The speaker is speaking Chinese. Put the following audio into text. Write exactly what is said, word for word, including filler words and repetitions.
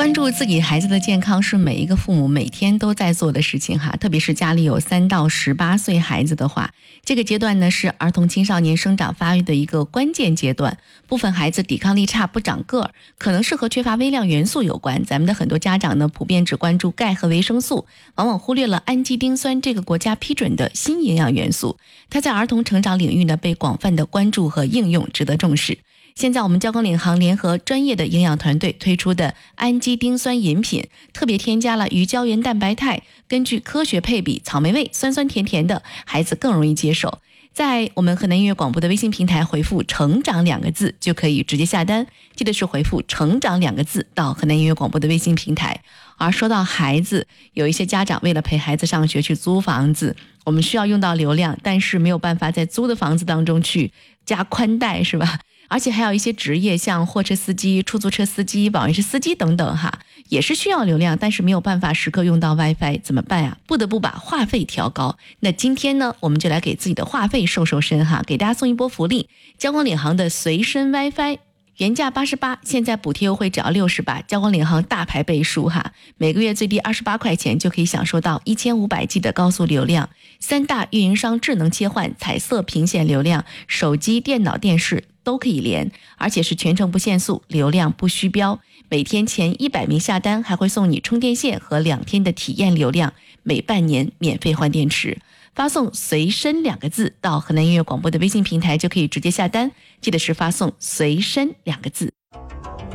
关注自己孩子的健康是每一个父母每天都在做的事情哈，特别是家里有三到十八岁孩子的话，这个阶段呢是儿童青少年生长发育的一个关键阶段。部分孩子抵抗力差不长个儿，可能是和缺乏微量元素有关。咱们的很多家长呢普遍只关注钙和维生素，往往忽略了氨基丁酸这个国家批准的新营养元素，它在儿童成长领域呢被广泛的关注和应用，值得重视。现在我们交工领航联合专业的营养团队推出的氨基丁酸饮品，特别添加了鱼胶原蛋白肽，根据科学配比，草莓味，酸酸甜甜的，孩子更容易接受。在我们河南音乐广播的微信平台回复成长两个字就可以直接下单，记得是回复成长两个字到河南音乐广播的微信平台。而说到孩子，有一些家长为了陪孩子上学去租房子，我们需要用到流量，但是没有办法在租的房子当中去加宽带，是吧？而且还有一些职业，像货车司机、出租车司机、保安室司机等等哈，也是需要流量，但是没有办法时刻用到 WiFi， 怎么办呀？不得不把话费调高。那今天呢，我们就来给自己的话费瘦瘦身哈，给大家送一波福利，交光领航的随身 WiFi。原价八十八，现在补贴优惠只要六十八，交光领航大牌倍数哈，每个月最低二十八块钱就可以享受到一千五百 G 的高速流量，三大运营商智能切换、彩色屏显流量，手机、电脑、电视都可以连，而且是全程不限速，流量不虚标。每天前一百名下单还会送你充电线和两天的体验流量，每半年免费换电池。发送随身两个字到河南音乐广播的微信平台就可以直接下单，记得是发送随身两个字。